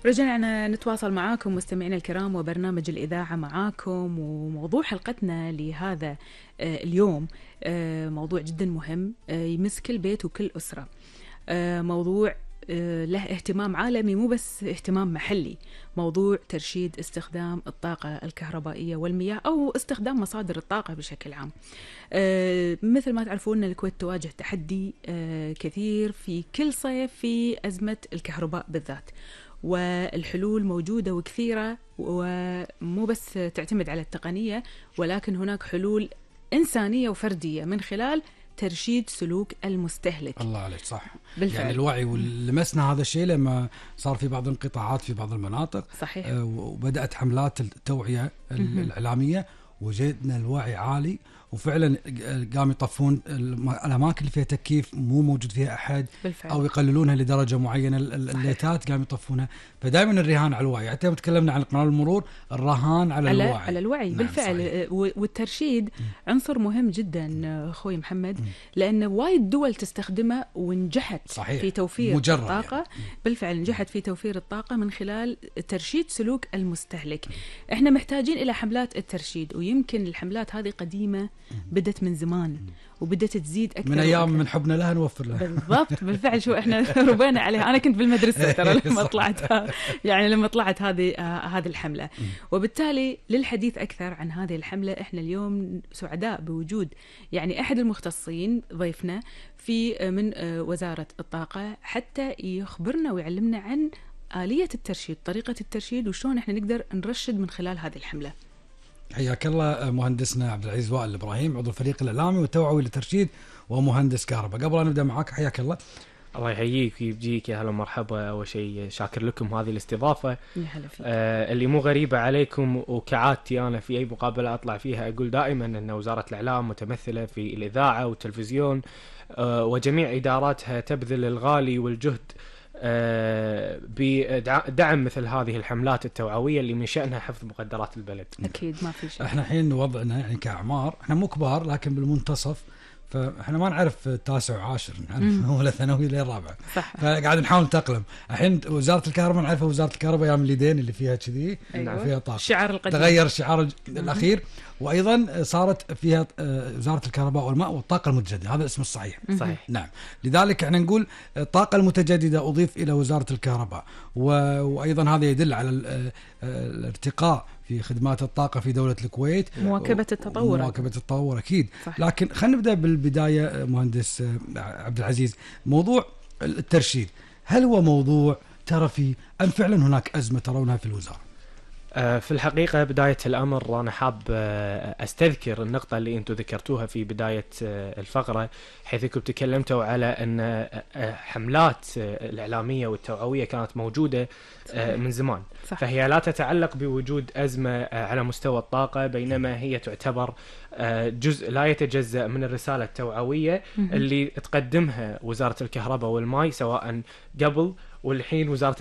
رجعنا نتواصل معاكم مستمعينا الكرام وبرنامج الإذاعة معاكم، وموضوع حلقتنا لهذا اليوم موضوع جدا مهم يمس كل بيت وكل أسرة. موضوع له اهتمام عالمي مو بس اهتمام محلي، موضوع ترشيد استخدام الطاقة الكهربائية والمياه أو استخدام مصادر الطاقة بشكل عام. مثل ما تعرفون الكويت تواجه تحدي كثير في كل صيف في أزمة الكهرباء بالذات، والحلول موجودة وكثيرة، ومو بس تعتمد على التقنية ولكن هناك حلول إنسانية وفردية من خلال ترشيد سلوك المستهلك. الله عليك، صح بالفعل. يعني الوعي، ولمسنا هذا الشيء لما صار في بعض الانقطاعات في بعض المناطق. صحيح. وبدأت حملات التوعية الإعلامية وجدنا الوعي عالي، وفعلا قام يطفون الأماكن اللي فيها تكييف مو موجود فيها أحد بالفعل. أو يقللونها لدرجة معينة، الليتات قام يطفونها. فدائما الرهان على الوعي، حتى تكلمنا عن قانون المرور، الرهان على الوعي. على الوعي. نعم، بالفعل. صحيح. والترشيد عنصر مهم جدا أخوي محمد، لأن وايد دول تستخدمه ونجحت. صحيح. في توفير الطاقة. يعني. بالفعل نجحت في توفير الطاقة من خلال ترشيد سلوك المستهلك. احنا محتاجين إلى حملات الترشيد، ويمكن الحملات هذه قديمة، بدت من زمان وبدت تزيد أكثر من أيام من حبنا لها نوفر لها. بالضبط. بالفعل. شو احنا ربينا عليها. أنا كنت بالمدرسة ترى لما طلعت هذه الحملة. وبالتالي للحديث أكثر عن هذه الحملة، احنا اليوم سعداء بوجود يعني أحد المختصين ضيفنا في من وزارة الطاقة، حتى يخبرنا ويعلمنا عن آلية الترشيد، طريقة الترشيد، وشلون احنا نقدر نرشد من خلال هذه الحملة. حياك الله مهندسنا عبد العزيز وائل الإبراهيم، عضو الفريق الإعلامي والتوعوي للترشيد ومهندس كهرباء. قبل أن نبدأ معاك، حياك الله. الله يحييك ويبجيك، يا هلا ومرحبا. أول شيء شاكر لكم هذه الاستضافة اللي مو غريبة عليكم، وكعادتي أنا في أي مقابلة أطلع فيها أقول دائما أن وزارة الإعلام متمثلة في الإذاعة والتلفزيون وجميع إداراتها تبذل الغالي والجهد بدعم مثل هذه الحملات التوعوية اللي من شأنها حفظ مقدرات البلد. أكيد ما في شيء. احنا الحين وضعنا يعني كأعمار، احنا مو كبار لكن بالمنتصف، فاحنا ما نعرف التاسع وعاشر، نعرف ولا ثانوي ولا رابعه. فقاعد نحاول نتأقلم. الحين وزارة الكهرباء نعرفها وزارة الكهرباء ايام اليدين اللي فيها كذي. أيوة. فيها طاقة. الشعار القديم تغير الشعار الأخير، وأيضا صارت فيها وزارة الكهرباء والماء والطاقة المتجددة، هذا الاسم الصحيح. صحيح. نعم. لذلك احنا نقول الطاقة المتجددة أضيف إلى وزارة الكهرباء، وأيضا هذا يدل على الارتقاء في خدمات الطاقة في دولة الكويت، مواكبة التطور أكيد. صح. لكن خلينا نبدأ بالبداية مهندس عبد العزيز. موضوع الترشيد، هل هو موضوع ترفي أم فعلا هناك أزمة ترونها في الوزارة؟ في الحقيقة بداية الأمر أنا حاب أستذكر النقطة اللي أنتم ذكرتوها في بداية الفقرة، حيث كنتم تكلمتوا على أن حملات الإعلامية والتوعوية كانت موجودة من زمان. صح. فهي لا تتعلق بوجود أزمة على مستوى الطاقة، بينما هي تعتبر جزء لا يتجزأ من الرسالة التوعوية اللي تقدمها وزارة الكهرباء والماء، سواء قبل والحين وزارة